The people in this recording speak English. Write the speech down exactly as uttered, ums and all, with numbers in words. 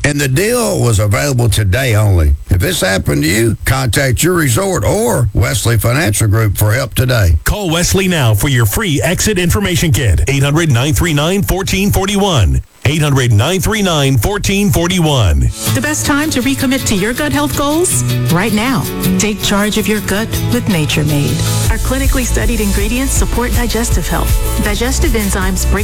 And the deal was available today only. If this happened to you, contact your resort or Wesley Financial Group for help today. Call Wesley now for your free exit information kit. eight hundred, nine three nine, one four four one. eight hundred, nine three nine, one four four one. The best time to recommit to your gut health goals? Right now. Take charge of your gut with Nature Made. Our clinically studied ingredients support digestive health. Digestive enzymes break